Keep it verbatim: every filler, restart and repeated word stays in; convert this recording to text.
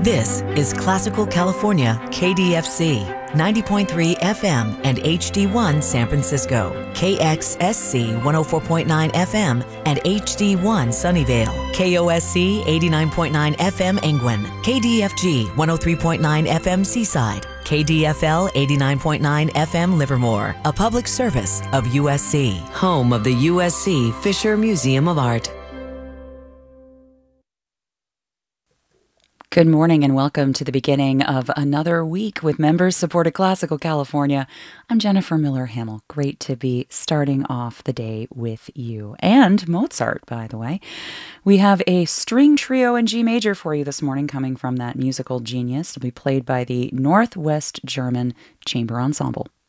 This is Classical California K D F C, ninety point three F M and H D one San Francisco, K X S C one oh four point nine F M and H D one Sunnyvale, K O S C eighty-nine point nine F M Angwin, K D F G one oh three point nine F M Seaside, K D F L eighty-nine point nine F M Livermore, a public service of U S C, home of the U S C Fisher Museum of Art. Good morning and welcome to the beginning of another week with members-supported Classical California. I'm Jennifer Miller-Hamel. Great to be starting off the day with you. And Mozart, by the way. We have a string trio in G major for you this morning coming from that musical genius. It'll be played by the Northwest German Chamber Ensemble.